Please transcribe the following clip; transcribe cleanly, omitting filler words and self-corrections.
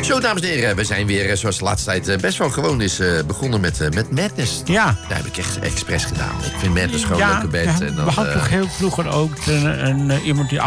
Zo, dames en heren, we zijn weer, zoals de laatste tijd best wel gewoon is, begonnen met Madness. Ja. Dat heb ik echt expres gedaan. Ik vind Madness gewoon een leuke band. Ja, we hadden toch heel vroeger ook iemand die